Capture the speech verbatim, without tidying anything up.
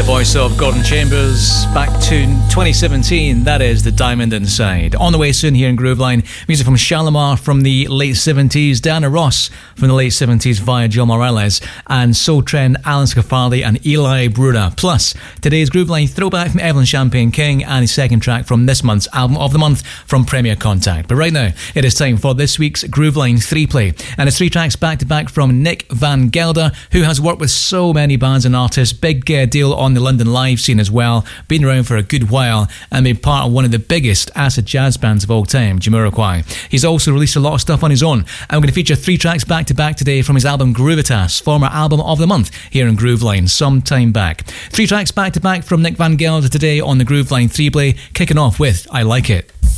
voice of Gordon Chambers, back to twenty seventeen, that is The Diamond Inside. On the way soon here in Grooveline, music from Shalimar from the late seventies, Diana Ross from the late seventies via Joe Morales, and Soul Trend, Alan Scafaldi and Eli Bruder. Plus, today's Grooveline throwback from Evelyn Champagne King and his second track from this month's Album of the Month from Premier Contact. But right now, it is time for this week's Grooveline three play, and it's three tracks back to back from Nick Van Gelder, who has worked with so many bands and artists, big uh, deal on the London live scene as well, been around for a good while and been part of one of the biggest acid jazz bands of all time, Jamiroquai. He's also released a lot of stuff on his own. I'm going to feature three tracks back to back today from his album Groovitas, former Album of the Month here in Grooveline some time back. Three tracks back to back from Nick Van Gelder today on the Grooveline three play, kicking off with I Like It.